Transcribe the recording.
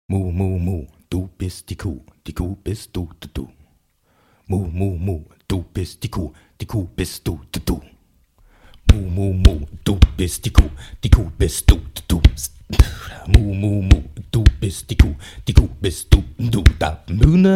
Mu, mu, mu, du bist die Kuh bist du, du. Mu, mu, mu, du bist die Kuh bist du, du. Mu, mu, mu, du bist die Kuh bist du, du. Mu, mu, mu, du bist die Kuh bist du, du. Da,